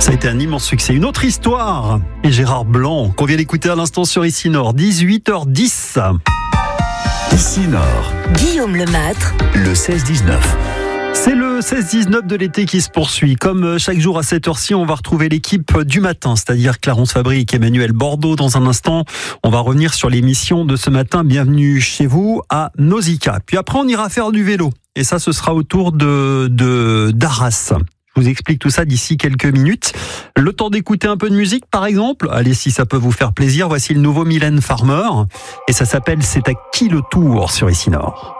Ça a été un immense succès. Une autre histoire. Et Gérard Blanc, qu'on vient d'écouter à l'instant sur Ici Nord, 18h10. Ici Nord, Guillaume Lemaitre, le 16-19. C'est le 16-19 de l'été qui se poursuit. Comme chaque jour à cette heure-ci, on va retrouver l'équipe du matin, c'est-à-dire Clarence Fabrique et Emmanuel Bordeaux. Dans un instant, on va revenir sur l'émission de ce matin. Bienvenue chez vous à Nausicaa. Puis après, on ira faire du vélo. Et ça, ce sera autour d'Arras. Je vous explique tout ça d'ici quelques minutes. Le temps d'écouter un peu de musique, par exemple. Allez, si ça peut vous faire plaisir, voici le nouveau Mylène Farmer. Et ça s'appelle « C'est à qui le tour » sur Ici Nord.